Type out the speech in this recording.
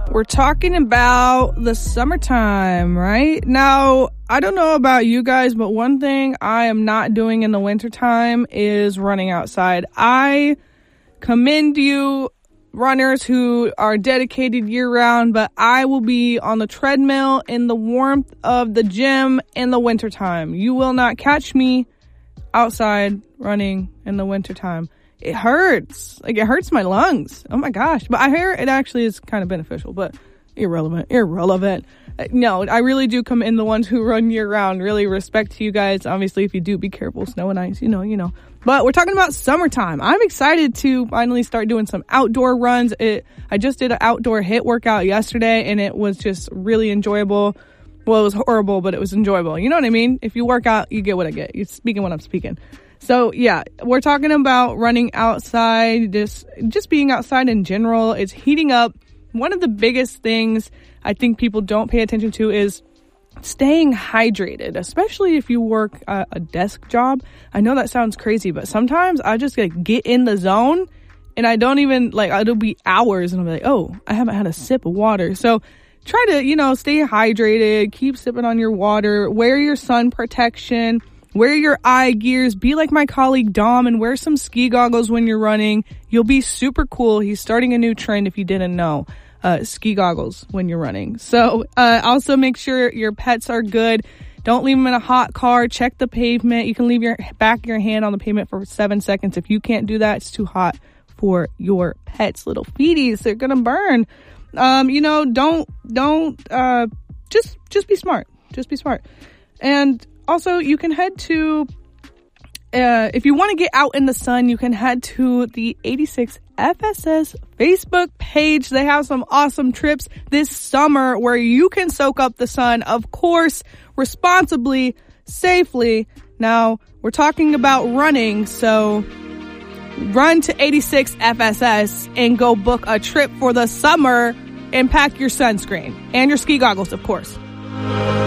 We're talking about the summertime, right? Now, I don't know about you guys, but one thing I am not doing in the wintertime is running outside. I commend you runners who are dedicated year-round, but I will be on the treadmill in the warmth of the gym in the wintertime. You will not catch me outside running in the wintertime. It hurts. Like, it hurts my lungs. Oh my gosh. But I hear it actually is kind of beneficial, but irrelevant. No, I really do commend the ones who run year round. Really respect to you guys. Obviously, if you do, be careful. Snow and ice, you know. But we're talking about summertime. I'm excited to finally start doing some outdoor runs. I just did an outdoor HIIT workout yesterday, and it was just really enjoyable. Well, it was horrible, but it was enjoyable. You know what I mean? If you work out, you get what I get. You're speaking what I'm speaking. So yeah, we're talking about running outside, just being outside in general. It's heating up. One of the biggest things I think people don't pay attention to is staying hydrated, especially if you work a desk job. I know that sounds crazy, but sometimes I just get in the zone and I don't even it'll be hours and I'll be like, oh, I haven't had a sip of water. So try to, stay hydrated, keep sipping on your water, wear your sun protection, wear your eye gears, be like my colleague Dom and wear some ski goggles when you're running. You'll be super cool. He's starting a new trend if you didn't know, ski goggles when you're running. So also make sure your pets are good. Don't leave them in a hot car. Check the pavement. You can leave your back of your hand on the pavement for 7 seconds. If you can't do that, it's too hot for your pets, little feeties. They're going to burn. Just be smart. Just be smart. And also, you can head to, if you want to get out in the sun, you can head to the 86 FSS Facebook page. They have some awesome trips this summer where you can soak up the sun, of course, responsibly, safely. Now, we're talking about running, so run to 86 FSS and go book a trip for the summer and pack your sunscreen and your ski goggles, of course.